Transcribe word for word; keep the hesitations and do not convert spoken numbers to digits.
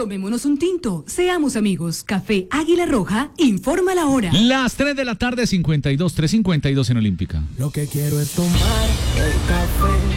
Tomémonos un tinto, seamos amigos. Café Águila Roja, informa la hora. Las tres de la tarde, cincuenta y dos, tres cincuenta y dos en Olímpica. Lo que quiero es tomar el café